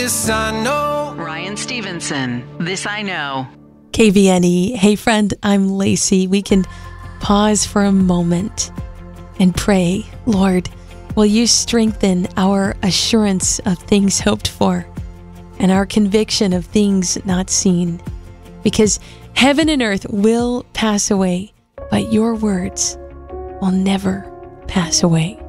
This I know. Ryan Stevenson, This I Know. KVNE. Hey friend, I'm Lacey. We can pause for a moment and pray. Lord, will you strengthen our assurance of things hoped for and our conviction of things not seen? Because heaven and earth will pass away, but your words will never pass away.